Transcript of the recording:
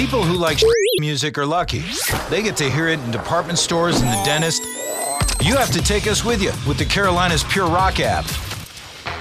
People who like music are lucky. They get to hear it in department stores and the dentist. You have to take us with you with the Carolinas Pure Rock app.